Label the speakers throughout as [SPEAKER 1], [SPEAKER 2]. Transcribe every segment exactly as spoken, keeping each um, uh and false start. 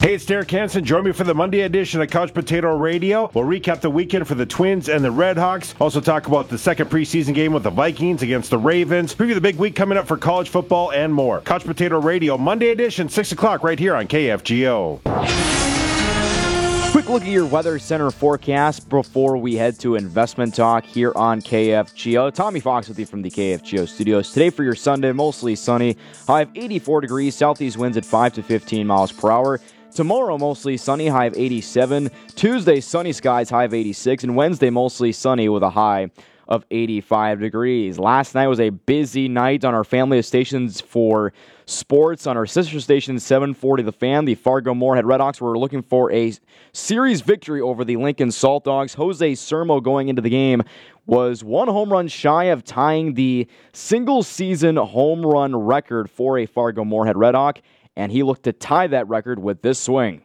[SPEAKER 1] Hey, it's Derek Hansen. Join me for the Monday edition of Couch Potato Radio. We'll recap the weekend for the Twins and the Red Hawks. Also talk about the second preseason game with the Vikings against the Ravens. Preview the big week coming up for college football and more. Couch Potato Radio, Monday edition, six o'clock right here on K F G O.
[SPEAKER 2] Quick look at your Weather Center forecast before we head to Investment Talk here on K F G O. Tommy Fox with you from the K F G O studios. Today for your Sunday, mostly sunny. High of eighty-four degrees, southeast winds at five to fifteen miles per hour. Tomorrow, mostly sunny, high of eighty-seven. Tuesday, sunny skies, high of eighty-six. And Wednesday, mostly sunny with a high of eighty-five degrees. Last night was a busy night on our family of stations for sports. On our sister station, seven forty The Fan, the Fargo-Moorhead Redhawks were looking for a series victory over the Lincoln Salt Dogs. Jose Sermo going into the game was one home run shy of tying the single-season home run record for a Fargo-Moorhead Redhawk, and he looked to tie that record with this swing.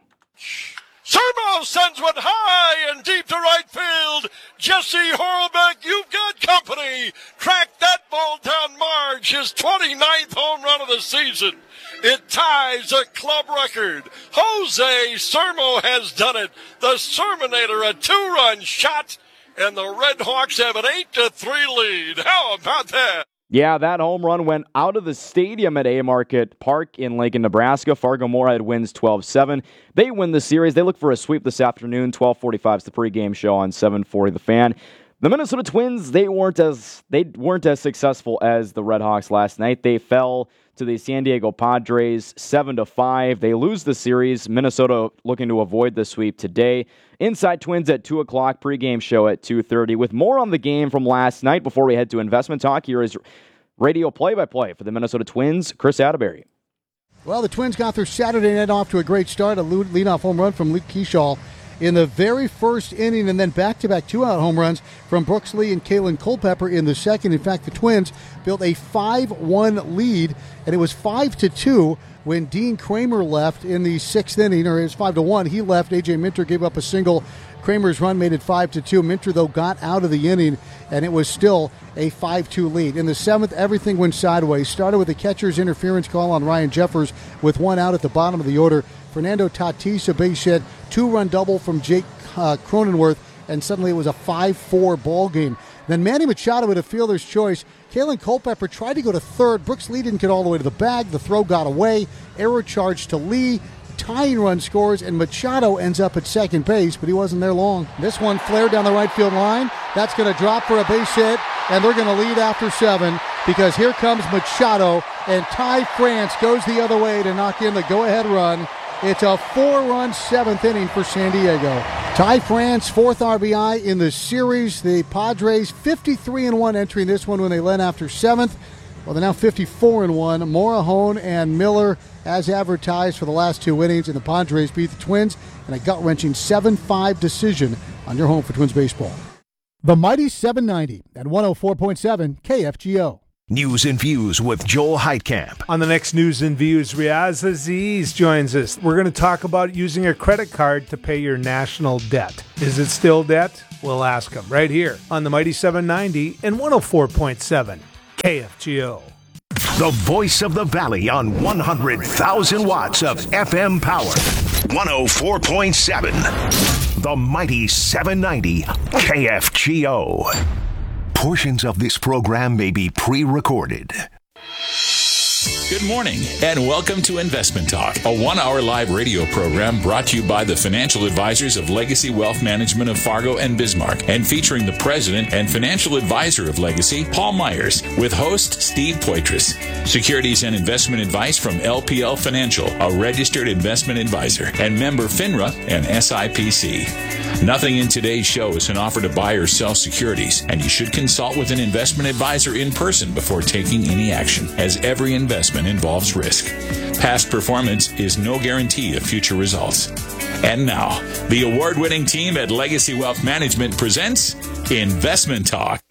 [SPEAKER 3] Sermo sends one high and deep to right field. Jesse Horlbeck, you've got company. Track that ball down Marge, his twenty-ninth home run of the season. It ties a club record. Jose Sermo has done it. The Serminator, a two-run shot, and the Red Hawks have an eight to three lead. How about that?
[SPEAKER 2] Yeah, that home run went out of the stadium at A Market Park in Lincoln, Nebraska. Fargo-Moorhead wins twelve seven. They win the series. They look for a sweep this afternoon. twelve forty-five is the pregame show on seven forty The Fan. The Minnesota Twins, they weren't as they weren't as successful as the Red Hawks last night. They fell to the San Diego Padres seven to five. They lose the series. Minnesota looking to avoid the sweep today. Inside Twins at two o'clock, pregame show at two thirty. With more on the game from last night before we head to Investment Talk, here is radio play-by-play for the Minnesota Twins, Chris Atterbury.
[SPEAKER 4] Well, the Twins got their Saturday night off to a great start. A leadoff home run from Luke Keeschall in the very first inning, and then back-to-back two-out home runs from Brooks Lee and Kalen Culpepper in the second. In fact, the Twins built a five one lead, and it was five to two when Dean Kramer left in the sixth inning, or it was five to one. He left. A J Minter gave up a single. Kramer's run made it five to two. Minter, though, got out of the inning, and it was still a five two lead. In the seventh, everything went sideways. Started with a catcher's interference call on Ryan Jeffers with one out at the bottom of the order. Fernando Tatis, a base hit, two-run double from Jake uh, Cronenworth, and suddenly it was a five four ball game. Then Manny Machado with a fielder's choice. Kalen Culpepper tried to go to third. Brooks Lee didn't get all the way to the bag. The throw got away. Error charge to Lee. Tying run scores, and Machado ends up at second base, but he wasn't there long. This one flared down the right field line. That's going to drop for a base hit, and they're going to lead after seven because here comes Machado, and Ty France goes the other way to knock in the go-ahead run. It's a four-run seventh inning for San Diego. Ty France, fourth R B I in the series. The Padres fifty-three and one entering this one when they led after seventh. Well, they're now fifty-four and one. Morahone and Miller as advertised for the last two innings, and the Padres beat the Twins in a gut-wrenching seven five decision on your home for Twins baseball. The Mighty seven ninety at one oh four point seven K F G O.
[SPEAKER 5] News and Views with Joel Heitkamp.
[SPEAKER 6] On the next News and Views, Riaz Aziz joins us. We're going to talk about using a credit card to pay your national debt. Is it still debt? We'll ask him right here on the Mighty seven ninety and one oh four point seven K F G O.
[SPEAKER 5] The voice of the Valley on one hundred thousand watts of F M power. one oh four point seven. The Mighty seven ninety K F G O. Portions of this program may be pre-recorded.
[SPEAKER 7] Good morning, and welcome to Investment Talk, a one-hour live radio program brought to you by the financial advisors of Legacy Wealth Management of Fargo and Bismarck, and featuring the president and financial advisor of Legacy, Paul Myers, with host Steve Poitras. Securities and investment advice from L P L Financial, a registered investment advisor, and member FINRA and S I P C. Nothing in today's show is an offer to buy or sell securities, and you should consult with an investment advisor in person before taking any action, as every investment involves risk. Past performance is no guarantee of future results. And now, the award-winning team at Legacy Wealth Management presents Investment Talk.